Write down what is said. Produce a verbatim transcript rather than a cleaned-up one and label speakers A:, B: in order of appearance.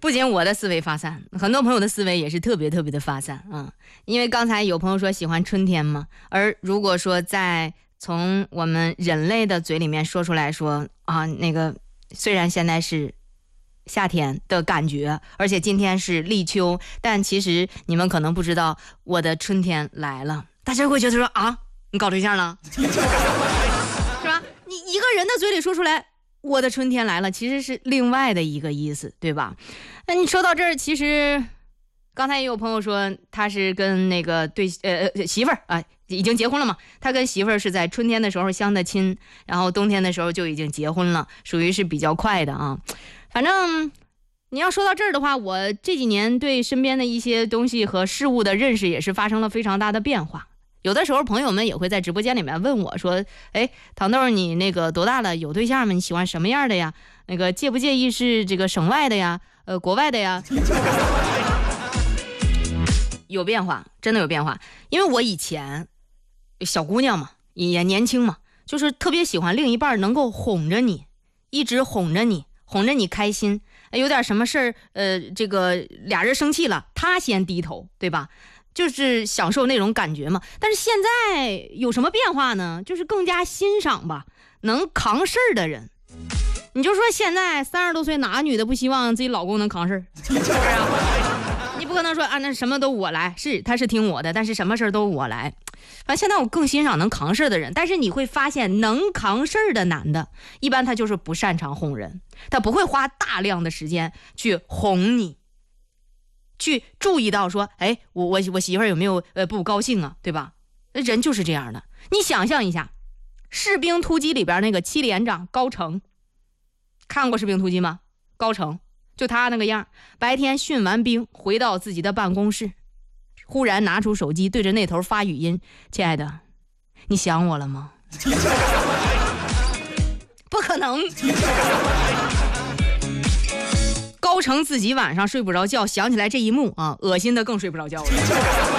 A: 不仅我的思维发散，很多朋友的思维也是特别特别的发散啊、嗯。因为刚才有朋友说喜欢春天嘛，而如果说在从我们人类的嘴里面说出来说啊，那个虽然现在是夏天的感觉，而且今天是立秋，但其实你们可能不知道我的春天来了。大家会觉得说啊，你搞对象了是吧？你一个人的嘴里说出来我的春天来了，其实是另外的一个意思，对吧？那你说到这儿，其实刚才也有朋友说他是跟那个对呃媳妇儿啊已经结婚了嘛，他跟媳妇儿是在春天的时候相的亲，然后冬天的时候就已经结婚了，属于是比较快的啊。反正你要说到这儿的话，我这几年对身边的一些东西和事物的认识也是发生了非常大的变化。有的时候朋友们也会在直播间里面问我说，哎，糖豆你那个多大了，有对象吗？你喜欢什么样的呀？那个介不介意是这个省外的呀，呃国外的呀？有变化，真的有变化。因为我以前小姑娘嘛，也年轻嘛，就是特别喜欢另一半能够哄着你，一直哄着你，哄着你开心。有点什么事儿，呃，这个俩人生气了，他先低头，对吧？就是享受那种感觉嘛。但是现在有什么变化呢？就是更加欣赏吧，能扛事儿的人。你就说现在三十多岁，哪个女的不希望自己老公能扛事儿？是不是啊？你不可能说啊，那什么都我来，是他是听我的，但是什么事儿都我来。反正现在我更欣赏能扛事儿的人，但是你会发现，能扛事儿的男的，一般他就是不擅长哄人，他不会花大量的时间去哄你。去注意到说，哎，我我我媳妇儿有没有呃不高兴啊，对吧？人就是这样的。你想象一下，《士兵突击》里边那个七连长高成，看过《士兵突击》吗？高成就他那个样，白天训完兵回到自己的办公室，忽然拿出手机对着那头发语音：“亲爱的，你想我了吗？”不可能。高成自己晚上睡不着觉，想起来这一幕啊，恶心的更睡不着觉了。